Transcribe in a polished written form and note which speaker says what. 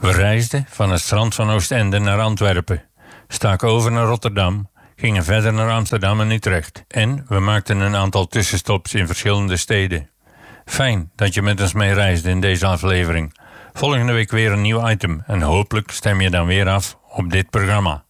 Speaker 1: We reisden van het strand van Oostende naar Antwerpen, staken over naar Rotterdam, gingen verder naar Amsterdam en Utrecht en we maakten een aantal tussenstops in verschillende steden. Fijn dat je met ons mee reisde in deze aflevering. Volgende week weer een nieuw item en hopelijk stem je dan weer af op dit programma.